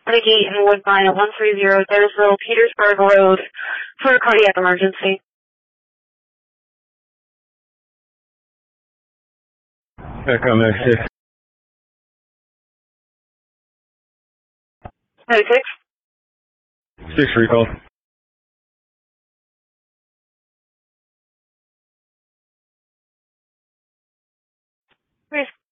the gate in Woodbine at 130 Daresville, Petersburg Road for a cardiac emergency. Echo Medic 6. Medic 6? 6 recall. Please.